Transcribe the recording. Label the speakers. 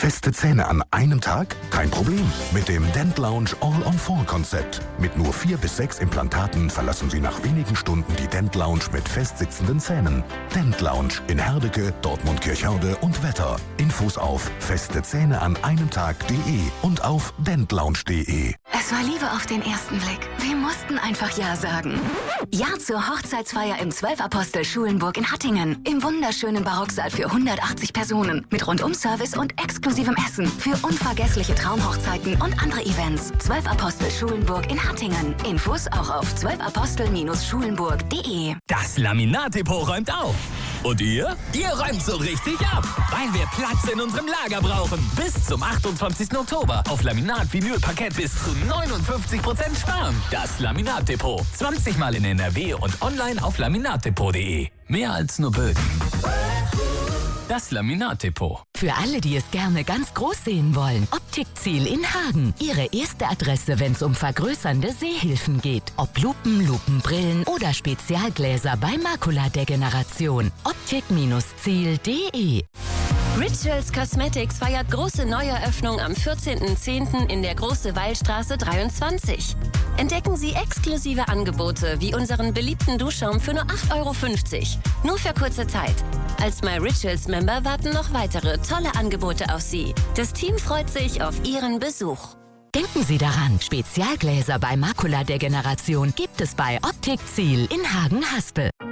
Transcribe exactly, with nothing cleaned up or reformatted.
Speaker 1: Feste Zähne an einem Tag? Kein Problem. Mit dem Dent Lounge All-on-Four-Konzept. Mit nur vier bis sechs Implantaten verlassen Sie nach wenigen Stunden die Dent Lounge mit festsitzenden Zähnen. Dent Lounge in Herdecke, Dortmund-Kirchhörde und Wetter. Infos auf festezähne an einem Tag.de und auf dentlounge punkt de.
Speaker 2: Es war Liebe auf den ersten Blick. Wir mussten einfach Ja sagen. Ja zur Hochzeitsfeier im Zwölf-Apostel Schulenburg in Hattingen. Im wunderschönen Barocksaal für hundertachtzig Personen. Mit Rundum-Service und exklusivem Essen. Für unvergessliche Traumhochzeiten und andere Events. Zwölf-Apostel Schulenburg in Hattingen. Infos auch auf zwölfapostel Schulenburg punkt de.
Speaker 3: Das Laminat-Depot räumt auf. Und ihr? Ihr räumt so richtig ab, weil wir Platz in unserem Lager brauchen. Bis zum achtundzwanzigsten Oktober auf Laminat, Vinyl, Parkett bis zu neunundfünfzig Prozent sparen. Das Laminat-Depot. zwanzig Mal in N R W und online auf laminatdepot punkt de. Mehr als nur Böden. Das Laminat-Depot.
Speaker 4: Für alle, die es gerne ganz groß sehen wollen. Optikziel in Hagen. Ihre erste Adresse, wenn es um vergrößernde Sehhilfen geht. Ob Lupen, Lupenbrillen oder Spezialgläser bei Makuladegeneration. optik Ziel punkt de.
Speaker 5: Rituals Cosmetics feiert große Neueröffnung am vierzehnten zehnten in der Große Wallstraße dreiundzwanzig. Entdecken Sie exklusive Angebote wie unseren beliebten Duschschaum für nur acht Euro fünfzig. Nur für kurze Zeit. Als My Rituals Member warten noch weitere tolle Angebote auf Sie. Das Team freut sich auf Ihren Besuch.
Speaker 4: Denken Sie daran, Spezialgläser bei Makuladegeneration gibt es bei Optikziel in Hagen-Haspel.